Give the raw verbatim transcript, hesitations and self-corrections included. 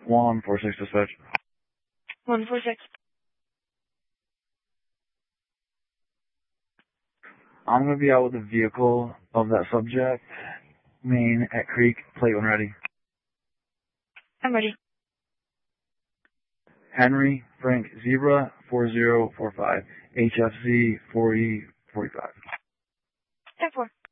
one four six dispatch. one four six. I'm going to be out with the vehicle of that subject. Main at Creek. Plate when ready. I'm ready. Henry Frank Zebra four zero four five. H F Z four E forty-five. ten four.